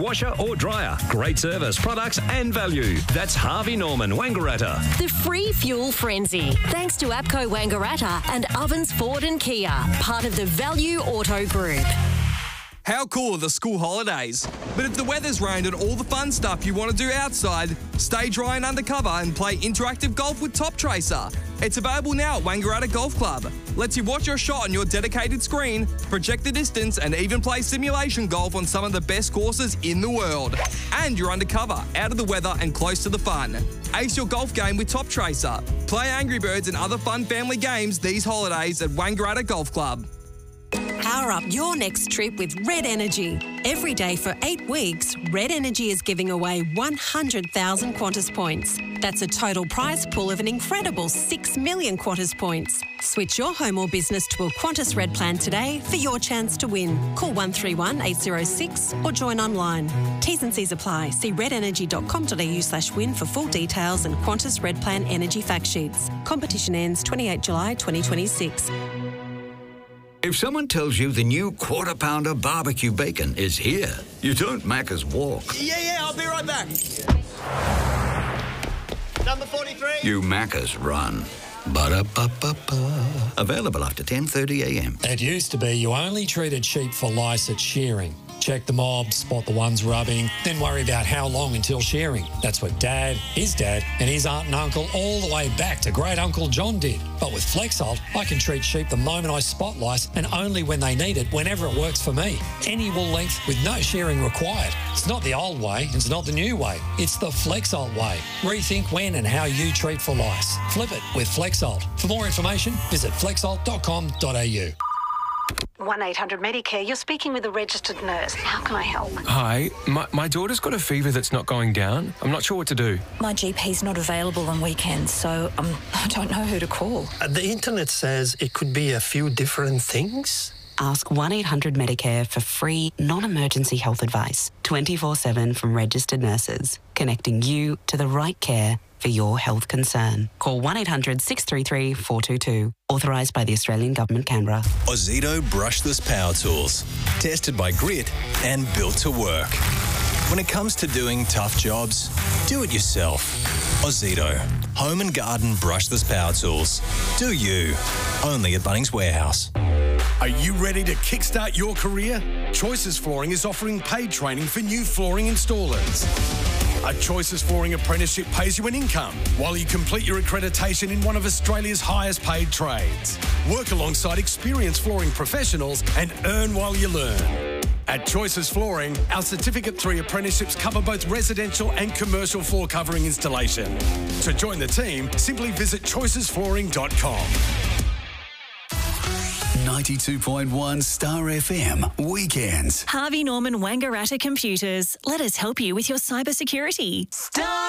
washer or dryer. Great service, products and value. That's Harvey Norman, Wangaratta. The free fuel frenzy. Thanks to APCO Wangaratta and Ovens Ford and Kia, part of the Value Auto Group. How cool are the school holidays? But if the weather's rained and all the fun stuff you want to do outside, stay dry and undercover and play interactive golf with Top Tracer. It's available now at Wangaratta Golf Club. Lets you watch your shot on your dedicated screen, project the distance and even play simulation golf on some of the best courses in the world. And you're undercover, out of the weather and close to the fun. Ace your golf game with Top Tracer. Play Angry Birds and other fun family games these holidays at Wangaratta Golf Club. Power up your next trip with Red Energy. Every day for 8 weeks, Red Energy is giving away 100,000 Qantas points. That's a total prize pool of an incredible 6 million Qantas points. Switch your home or business to a Qantas Red plan today for your chance to win. Call 131 806 or join online. T's and C's apply. See redenergy.com.au/win for full details and Qantas Red Plan energy fact sheets. Competition ends 28 July 2026. If someone tells you the new Quarter Pounder barbecue bacon is here, you don't Macca's walk. Yeah, I'll be right back. Number 43. You Macca's run. Ba-da-ba-ba-ba. Available after 10:30 a.m. It used to be you only treated sheep for lice at shearing. Check the mob, spot the ones rubbing, then worry about how long until shearing. That's what Dad, his dad, and his aunt and uncle all the way back to Great Uncle John did. But with Flexalt, I can treat sheep the moment I spot lice and only when they need it, whenever it works for me. Any wool length with no shearing required. It's not the old way, it's not the new way. It's the Flexalt way. Rethink when and how you treat for lice. Flip it with Flexalt. For more information, visit flexalt.com.au. 1-800-Medicare. You're speaking with a registered nurse. How can I help? Hi, my daughter's got a fever that's not going down. I'm not sure what to do. My GP's not available on weekends, so I don't know who to call. The internet says it could be a few different things. Ask 1-800-Medicare for free, non-emergency health advice, 24/7 from registered nurses, connecting you to the right care for your health concern. Call 1-800-633-422. Authorised by the Australian Government, Canberra. Ozito brushless power tools. Tested by Grit and built to work. When it comes to doing tough jobs, do it yourself. Ozito. Home and garden brushless power tools. Do you. Only at Bunnings Warehouse. Are you ready to kickstart your career? Choices Flooring is offering paid training for new flooring installers. A Choices Flooring apprenticeship pays you an income while you complete your accreditation in one of Australia's highest paid trades. Work alongside experienced flooring professionals and earn while you learn. At Choices Flooring, our Certificate 3 apprenticeships cover both residential and commercial floor covering installation. To join the team, simply visit choicesflooring.com. 92.1 Star FM Weekends. Harvey Norman Wangaratta Computers. Let us help you with your cybersecurity. Star